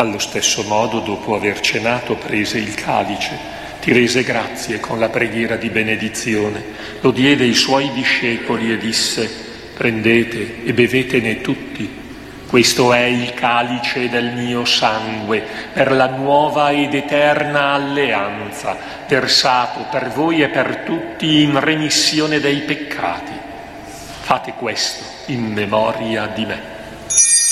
Allo stesso modo, dopo aver cenato, prese il calice, ti rese grazie con la preghiera di benedizione, lo diede ai suoi discepoli e disse: prendete e bevetene tutti. Questo è il calice del mio sangue, per la nuova ed eterna alleanza, versato per voi e per tutti in remissione dei peccati. Fate questo in memoria di me.